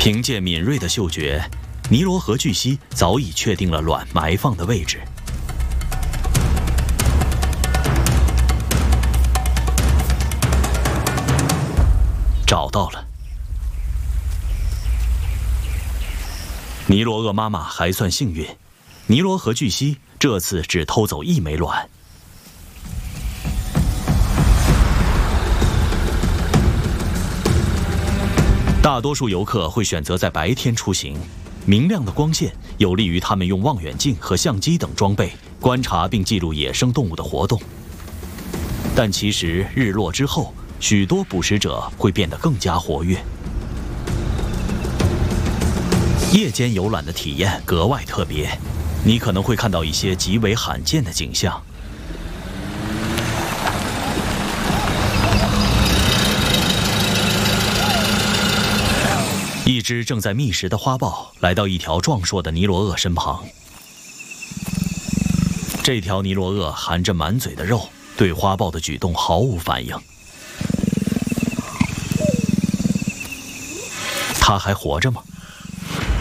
凭借敏锐的嗅觉，尼罗河巨蜥早已确定了卵埋放的位置。找到了。尼罗鳄妈妈还算幸运，尼罗河巨蜥这次只偷走1枚卵。大多数游客会选择在白天出行，明亮的光线有利于他们用望远镜和相机等装备观察并记录野生动物的活动。但其实日落之后，许多捕食者会变得更加活跃。夜间游览的体验格外特别，你可能会看到一些极为罕见的景象。一只正在觅食的花豹来到一条壮硕的尼罗鳄身旁。这条尼罗鳄含着满嘴的肉，对花豹的举动毫无反应。它还活着吗？